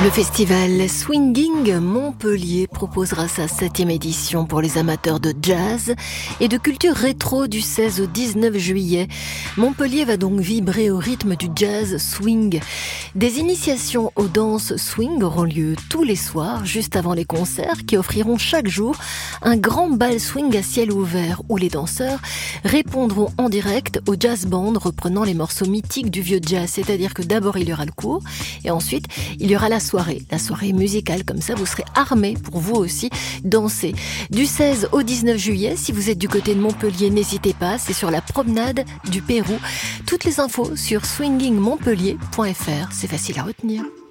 Le festival Swinging Montpellier proposera sa 7e édition pour les amateurs de jazz et de culture rétro du 16 au 19 juillet. Montpellier va donc vibrer au rythme du jazz swing. Des initiations aux danses swing auront lieu tous les soirs, juste avant les concerts, qui offriront chaque jour un grand bal swing à ciel ouvert où les danseurs répondront en direct aux jazz bands reprenant les morceaux mythiques du vieux jazz. C'est-à-dire que d'abord il y aura le cours et ensuite il y aura la soirée musicale, comme ça vous serez armés pour vous aussi danser. Du 16 au 19 juillet, si vous êtes du côté de Montpellier, n'hésitez pas, c'est sur la promenade du Pérou. Toutes les infos sur swingingmontpellier.fr, c'est facile à retenir.